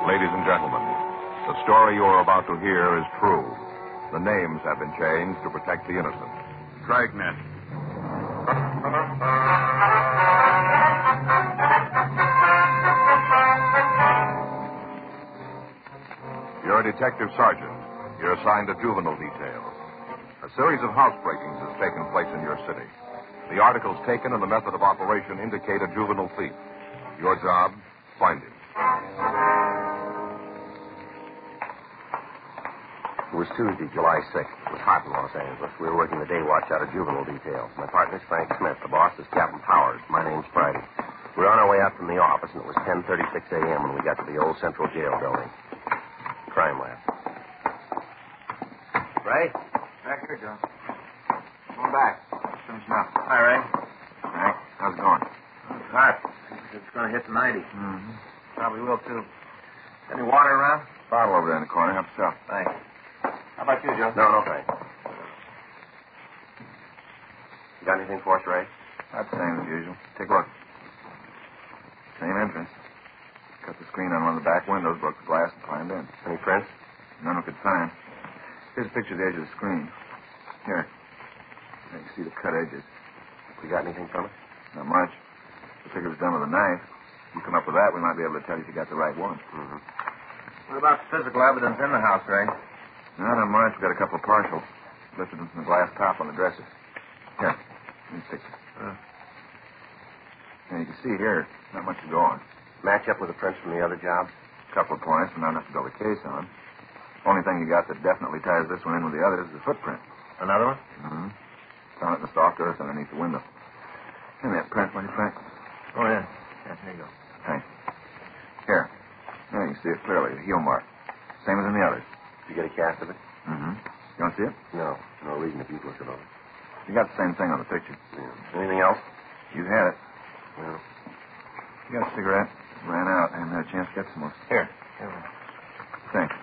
Ladies and gentlemen, the story you are about to hear is true. The names have been changed to protect the innocent. Dragnet. You're a detective sergeant. You're assigned to juvenile detail. A series of housebreakings has taken place in your city. The articles taken and the method of operation indicate a juvenile thief. Your job, find him. It was Tuesday, July 6th. It was hot in Los Angeles. We were working the day watch out of juvenile detail. My partner's Frank Smith. The boss is Captain Powers. My name's Friday. We were on our way out from the office, and it was 10:36 a.m. when we got to the old Central Jail building. Crime lab. Ray? Back here, Joe. Going back. Finishing up. Hi, Ray. Frank, how's it going? It's hot. It's going to hit the 90. Mm-hmm. Probably will, too. Any water around? Bottle over there in the corner. Help yourself. Thanks. How about you, Joe? No, thanks. You got anything for us, Ray? About the same as usual. Take a look. Same entrance. Cut the screen on one of the back windows, broke the glass, and climbed in. Any prints? None we could find. Here's a picture of the edge of the screen. Here. There you see the cut edges. You got anything from it? Not much. The figure was done with a knife. If you come up with that, we might be able to tell you if you got the right one. Mm-hmm. What about the physical evidence in the house, Ray? No, not much. We've got a couple of partials. Lifted them from the glass top on the dresser. Here. These pictures. And you can see here, not much to go on. Match up with the prints from the other jobs? A couple of points, but not enough to build a case on. Only thing you got that definitely ties this one in with the others is the footprint. Another one? Mm-hmm. Found it in the soft earth underneath the window. Give me that print, will you, Frank? Oh, yeah. Yeah, here you go. Thanks. Here. There, you can see it clearly, the heel mark. Same as in the others. Did you get a cast of it? Mm-hmm. You want to see it? No. No reason if you've looked it over. You got the same thing on the picture. Yeah. Anything else? You had it. No. You got a cigarette. Ran out and had a chance to get some more. Here. Thanks.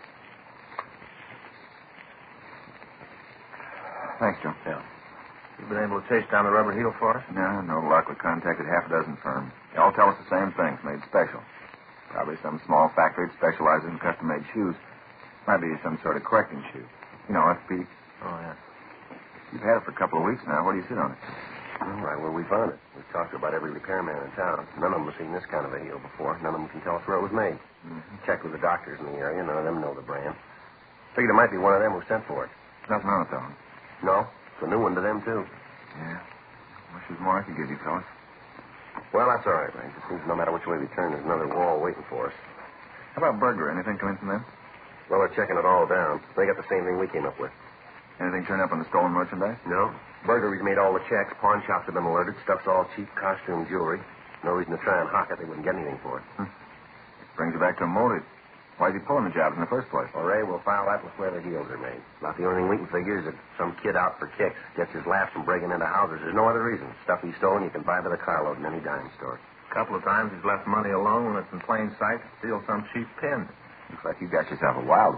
Thanks, Joe. Yeah. You've been able to chase down the rubber heel for us? No, no luck. We contacted half a dozen firms. They all tell us the same thing. It's made special. Probably some small factory that specializes in custom-made shoes. Might be some sort of correcting shoe. You know, orthopedic. Oh, yeah. You've had it for a couple of weeks now. Where do you sit on it? All right, well, we found it. We've talked to about every repairman in town. None of them have seen this kind of a heel before. None of them can tell us where it was made. Mm-hmm. Checked with the doctors in the area. None of them know the brand. Figured it might be one of them who sent for it. Nothing on it, though. No? It's a new one to them, too. Yeah. Wish there was more I could give you, fellas. Well, that's all right, Ray. It seems no matter which way we turn, there's another wall waiting for us. How about burglary? Anything come in from them? Well, they're checking it all down. They got the same thing we came up with. Anything turn up on the stolen merchandise? No. Burglary's made all the checks. Pawn shops have been alerted. Stuff's all cheap costume jewelry. No reason to try and hawk it. They wouldn't get anything for it. Brings you back to a motive. Why's he pulling the jobs in the first place? Well, Ray, we'll file that with where the heels are made. About the only thing we can figure is that some kid out for kicks gets his laughs from breaking into houses. There's no other reason. Stuff he's stolen you can buy by the carload in any dime store. A couple of times he's left money alone when it's in plain sight to steal some cheap pin. Looks like you got yourself a wild